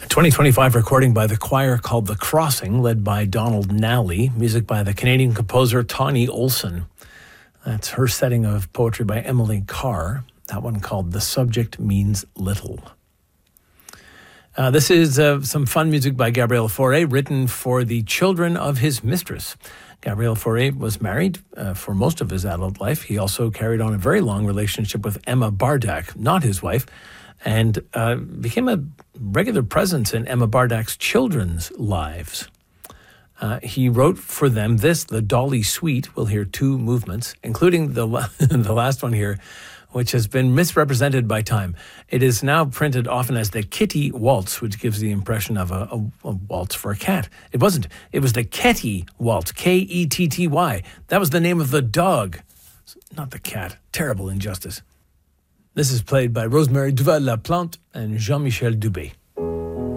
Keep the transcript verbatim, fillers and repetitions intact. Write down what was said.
twenty twenty-five recording by the choir called The Crossing, led by Donald Nally. Music by the Canadian composer Tawny Olson. That's her setting of poetry by Emily Carr. That one called The Subject Means Little. Uh, this is uh, some fun music by Gabriel Fauré, written for the children of his mistress. Gabriel Fauré was married uh, for most of his adult life. He also carried on a very long relationship with Emma Bardak, not his wife, and uh, became a regular presence in Emma Bardak's children's lives. Uh, he wrote for them this, the Dolly Suite. We'll hear two movements, including the the last one here, which has been misrepresented by time. It is now printed often as the Kitty Waltz, which gives the impression of a, a, a waltz for a cat. It wasn't. It was the Ketty Waltz, K E T T Y. That was the name of the dog, not the cat. Terrible injustice. This is played by Rosemary Duval-Laplante and Jean-Michel Dubé.